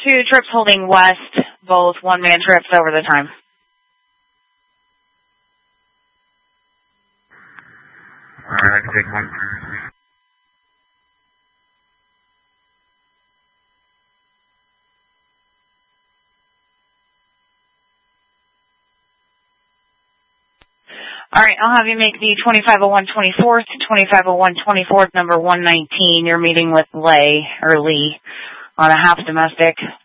2 trips holding west, both one-man trips over the time. Alright, I can take 1 through. All right, I'll have you make the 2501 24th to 2501 24th, number 119. You're meeting with Lee on a half domestic.